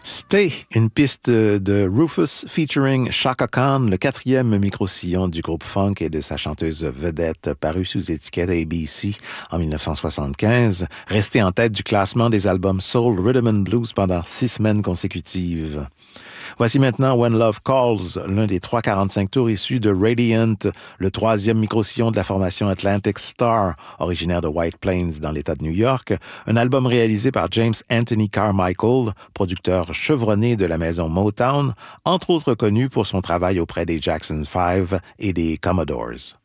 Stay, une piste de Rufus featuring Chaka Khan, le quatrième micro-sillon du groupe funk et de sa chanteuse vedette, paru sous étiquette ABC en 1975, resté en tête du classement des albums Soul, Rhythm and Blues pendant 6 semaines consécutives. Voici maintenant When Love Calls, l'un des 345 tours issus de Radiant, le troisième micro-sillon de la formation Atlantic Star, originaire de White Plains dans l'État de New York, un album réalisé par James Anthony Carmichael, producteur chevronné de la maison Motown, entre autres connu pour son travail auprès des Jackson 5 et des Commodores.